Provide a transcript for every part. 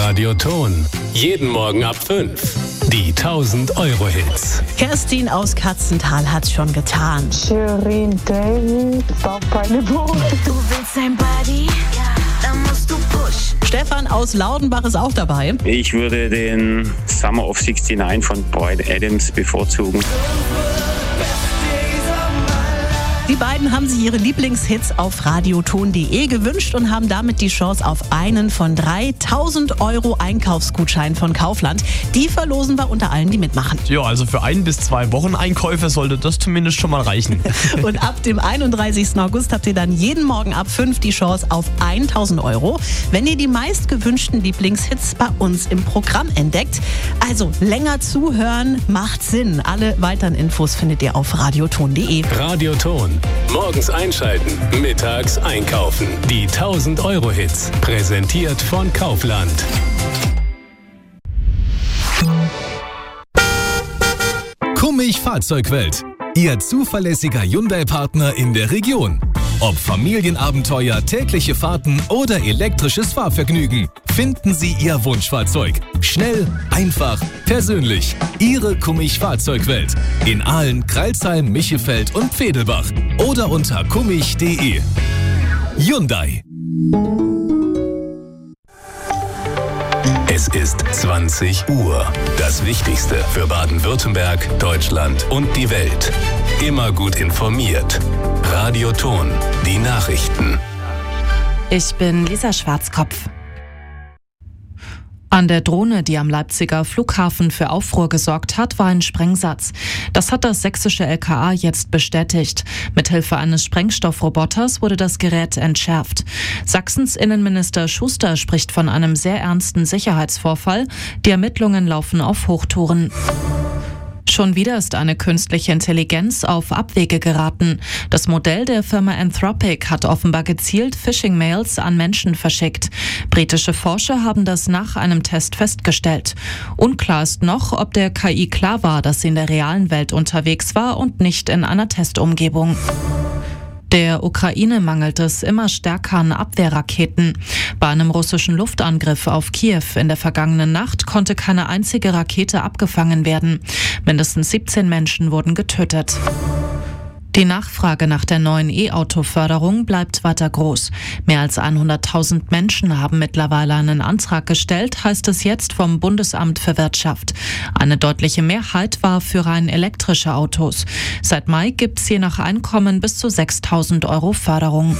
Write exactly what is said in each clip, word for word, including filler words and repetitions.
Radioton. Jeden Morgen ab fünf. Die tausend Euro Hits. Kerstin aus Katzental hat's schon getan. Shirin David, Papa Niveau. Du willst sein Body? Dann musst du push. Stefan aus Laudenbach ist auch dabei. Ich würde den Summer of sixty-nine von Bryan Adams bevorzugen. Die beiden haben sich ihre Lieblingshits auf radioton punkt de gewünscht und haben damit die Chance auf einen von drei tausend Euro Einkaufsgutschein von Kaufland. Die verlosen wir unter allen, die mitmachen. Ja, also für ein bis zwei Wochen Einkäufe sollte das zumindest schon mal reichen. Und ab dem einunddreißigsten August habt ihr dann jeden Morgen ab fünf die Chance auf tausend Euro, wenn ihr die meist gewünschten Lieblingshits bei uns im Programm entdeckt. Also länger zuhören macht Sinn. Alle weiteren Infos findet ihr auf radioton punkt de. Radioton. Morgens einschalten, mittags einkaufen. Die tausend Euro Hits. Präsentiert von Kaufland. Kummig Fahrzeugwelt. Ihr zuverlässiger Hyundai-Partner in der Region. Ob Familienabenteuer, tägliche Fahrten oder elektrisches Fahrvergnügen, finden Sie Ihr Wunschfahrzeug. Schnell, einfach, persönlich. Ihre Kummig Fahrzeugwelt. In Aalen, Crailsheim, Michelfeld und Pfedelbach. Oder unter kummig punkt de. Hyundai. Es ist zwanzig Uhr. Das Wichtigste für Baden-Württemberg, Deutschland und die Welt. Immer gut informiert. Radioton. Die Nachrichten. Ich bin Lisa Schwarzkopf. An der Drohne, die am Leipziger Flughafen für Aufruhr gesorgt hat, war ein Sprengsatz. Das hat das sächsische L K A jetzt bestätigt. Mithilfe eines Sprengstoffroboters wurde das Gerät entschärft. Sachsens Innenminister Schuster spricht von einem sehr ernsten Sicherheitsvorfall. Die Ermittlungen laufen auf Hochtouren. Schon wieder ist eine künstliche Intelligenz auf Abwege geraten. Das Modell der Firma Anthropic hat offenbar gezielt Phishing-Mails an Menschen verschickt. Britische Forscher haben das nach einem Test festgestellt. Unklar ist noch, ob der K I klar war, dass sie in der realen Welt unterwegs war und nicht in einer Testumgebung. Der Ukraine mangelt es immer stärker an Abwehrraketen. Bei einem russischen Luftangriff auf Kiew in der vergangenen Nacht konnte keine einzige Rakete abgefangen werden. Mindestens siebzehn Menschen wurden getötet. Die Nachfrage nach der neuen E-Auto-Förderung bleibt weiter groß. Mehr als hunderttausend Menschen haben mittlerweile einen Antrag gestellt, heißt es jetzt vom Bundesamt für Wirtschaft. Eine deutliche Mehrheit war für rein elektrische Autos. Seit Mai gibt es je nach Einkommen bis zu sechstausend Euro Förderung.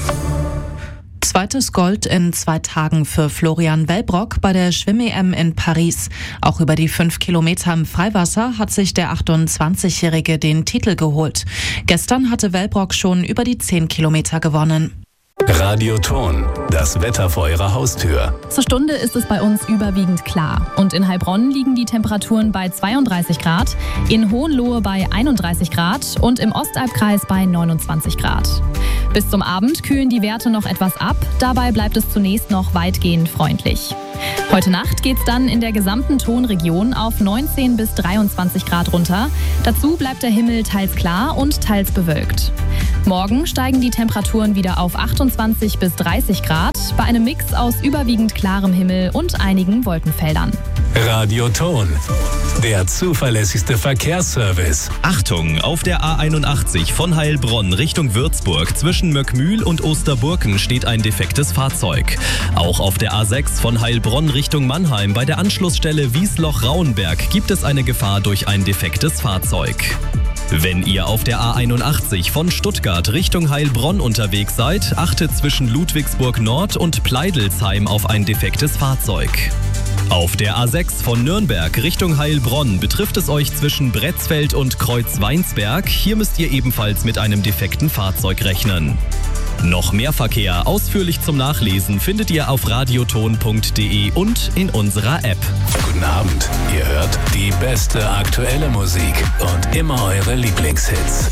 Zweites Gold in zwei Tagen für Florian Wellbrock bei der Schwimm-E M in Paris. Auch über die fünf Kilometer im Freiwasser hat sich der achtundzwanzigjährige den Titel geholt. Gestern hatte Wellbrock schon über die zehn Kilometer gewonnen. Radioton. Das Wetter vor Ihrer Haustür. Zur Stunde ist es bei uns überwiegend klar. Und in Heilbronn liegen die Temperaturen bei zweiunddreißig Grad, in Hohenlohe bei einunddreißig Grad und im Ostalbkreis bei neunundzwanzig Grad. Bis zum Abend kühlen die Werte noch etwas ab. Dabei bleibt es zunächst noch weitgehend freundlich. Heute Nacht geht's dann in der gesamten Tonregion auf neunzehn bis dreiundzwanzig Grad runter. Dazu bleibt der Himmel teils klar und teils bewölkt. Morgen steigen die Temperaturen wieder auf achtundzwanzig bis dreißig Grad bei einem Mix aus überwiegend klarem Himmel und einigen Wolkenfeldern. Radioton. Der zuverlässigste Verkehrsservice. Achtung, auf der A einundachtzig von Heilbronn Richtung Würzburg zwischen Möckmühl und Osterburken steht ein defektes Fahrzeug. Auch auf der A sechs von Heilbronn Richtung Mannheim bei der Anschlussstelle Wiesloch-Rauenberg gibt es eine Gefahr durch ein defektes Fahrzeug. Wenn ihr auf der A einundachtzig von Stuttgart Richtung Heilbronn unterwegs seid, achtet zwischen Ludwigsburg Nord und Pleidelsheim auf ein defektes Fahrzeug. Auf der A sechs von Nürnberg Richtung Heilbronn betrifft es euch zwischen Bretzfeld und Kreuzweinsberg. Hier müsst ihr ebenfalls mit einem defekten Fahrzeug rechnen. Noch mehr Verkehr ausführlich zum Nachlesen findet ihr auf radioton punkt de und in unserer App. Guten Abend. Ihr hört die beste aktuelle Musik und immer eure Lieblingshits.